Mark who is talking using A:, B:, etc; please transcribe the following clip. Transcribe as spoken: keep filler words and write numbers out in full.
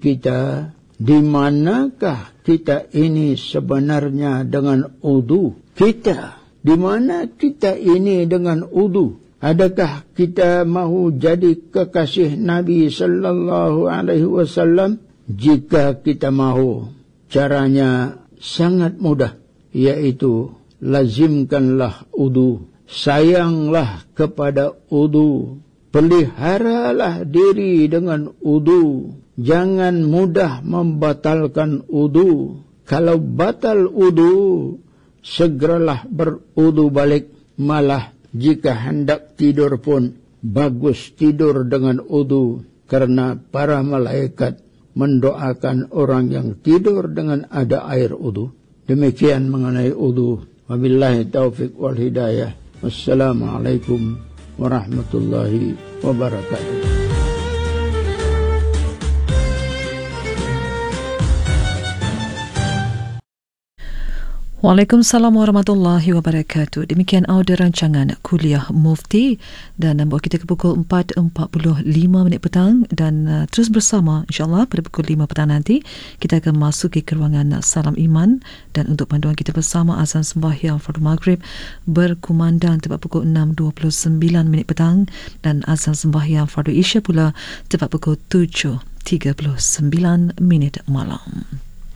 A: kita, di manakah kita ini sebenarnya dengan wudu kita? Di mana kita ini dengan wudu? Adakah kita mahu jadi kekasih Nabi sallallahu alaihi wasallam? Jika kita mahu, caranya sangat mudah, yaitu lazimkanlah wudu, sayanglah kepada wudu, peliharalah diri dengan wudu. Jangan mudah membatalkan wudu. Kalau batal wudu, segeralah berwudu balik. Malah jika hendak tidur pun, bagus tidur dengan wudu, karena para malaikat mendoakan orang yang tidur dengan ada air wudu. Demikian mengenai wudu. Wabillahi taufiq wal hidayah. Wassalamualaikum warahmatullahi wabarakatuh.
B: Waalaikumsalam warahmatullahi wabarakatuh. Demikian audio rancangan Kuliah Mufti dan membawa kita ke pukul empat empat puluh lima minit petang dan uh, terus bersama insyaAllah pada pukul lima petang nanti kita akan masuki ke ruangan Salam Iman dan untuk panduan kita bersama azan sembahyang fardu maghrib berkumandang tepat pukul enam dua puluh sembilan minit petang dan azan sembahyang fardu isya pula tepat pukul tujuh tiga puluh sembilan minit malam.